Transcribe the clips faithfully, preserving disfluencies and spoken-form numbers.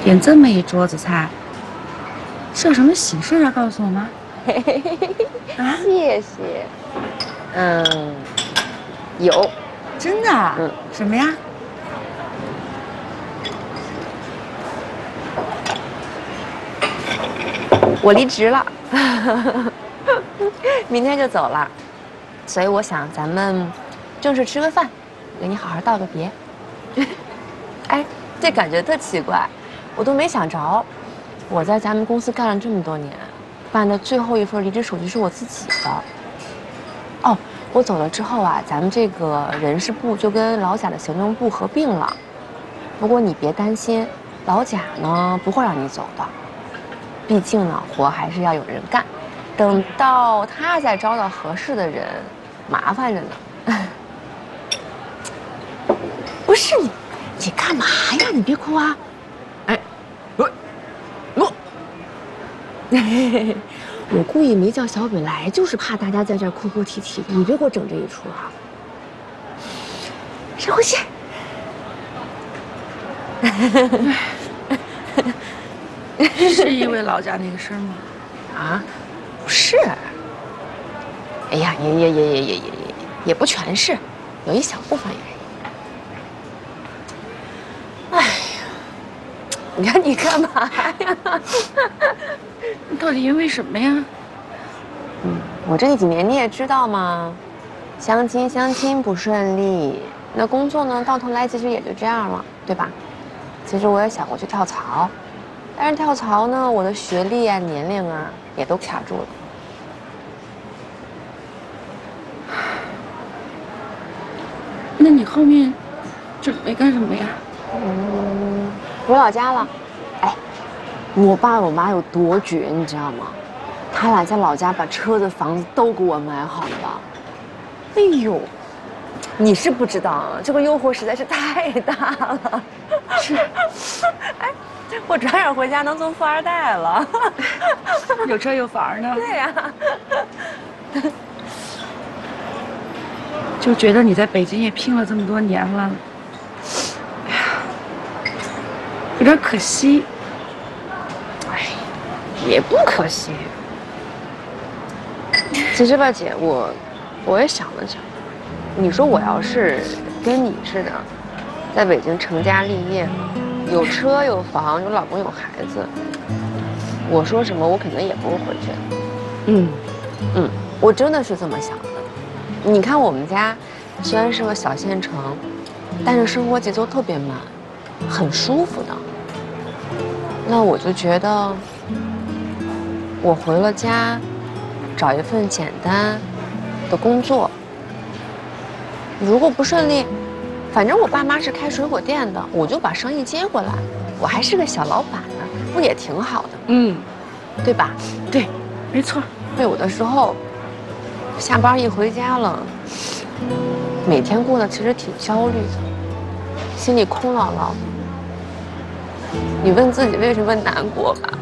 点这么一桌子菜，是有什么喜事要告诉我吗？ 嘿嘿嘿嘿啊，谢谢。嗯，有。 真的？嗯，什么呀？ 我离职了，明天就走了，所以我想咱们正式吃个饭，给你好好道个别。哎，这感觉特奇怪，我都没想着，我在咱们公司干了这么多年，办的最后一份离职手续是我自己的。哦，我走了之后啊，咱们这个人事部就跟老贾的行政部合并了。不过你别担心，老贾呢不会让你走的。毕竟呢，活还是要有人干，等到他再招到合适的人，麻烦着呢。不是你，你干嘛呀？你别哭啊！哎，我我，我故意没叫小北来，就是怕大家在这儿哭哭啼啼的。你别给我整这一出啊！深呼吸。 是因为老贾那个事儿吗？ 啊，不是。哎呀，也也也也也也也也不全是，有一小部分原因。哎呀，你看你干嘛呀？ 到底因为什么呀？ 嗯，我这几年你也知道嘛，相亲相亲不顺利，那工作呢，到头来其实也就这样了，对吧？其实我也想过去跳槽。但是跳槽呢，我的学历啊、年龄啊，也都卡住了。 那你后面准备干什么呀？ 嗯，回老家了。哎，我爸我妈有多绝，你知道吗？他俩在老家把车子、房子都给我买好了。哎呦，你是不知道啊，这个诱惑实在是太大了。 是， 哎。我转眼回家能做富二代了， 有车有房呢。 对呀、啊， 就觉得你在北京也拼了这么多年了，哎呀，有点可惜。 哎，也不可惜。其实吧，姐，我我也想了想，你说我要是跟你似的，在北京成家立业。有车有房有老公有孩子，我说什么我肯定也不会回去的。嗯嗯，我真的是这么想的。你看我们家虽然是个小县城，但是生活节奏特别慢，很舒服的。那我就觉得，我回了家，找一份简单的工作，如果不顺利。反正我爸妈是开水果店的，我就把生意接过来，我还是个小老板呢，不也挺好的？嗯，对吧？ 对，没错。 有的时候，下班一回家了，每天过得其实挺焦虑的，心里空落落的。你问自己为什么难过吧，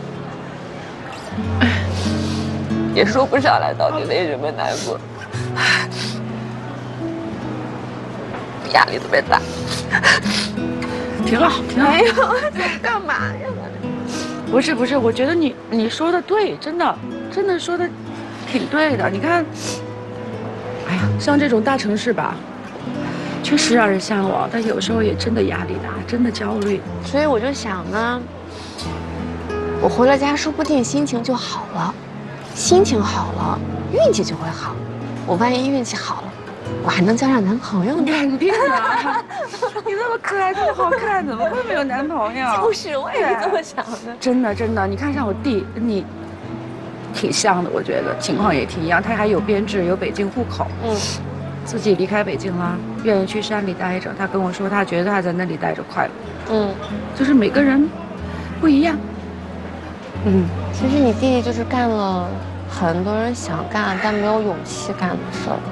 也说不上来到底为什么难过。压力特别大， 挺好，挺好。 哎呦，干嘛呀？ 不是不是，我觉得你你说的对，真的真的说的挺对的。你看，哎呀，像这种大城市吧，确实让人向往，但有时候也真的压力大，真的焦虑。 所以我就想呢，我回了家，说不定心情就好了，心情好了，运气就会好。我万一运气好了。我还能交上男朋友呢？ 肯定啊！你那么可爱，这么好看，怎么会没有男朋友？ 就是，我也是这么想的。 真的，真的，你看像我弟，跟你挺像的，我觉得情况也挺一样。他还有编制，有北京户口，嗯，自己离开北京了，愿意去山里待着。他跟我说，他觉得他在那里待着快乐。嗯，就是每个人不一样。 嗯，其实你弟弟就是干了很多人想干但没有勇气干的事儿。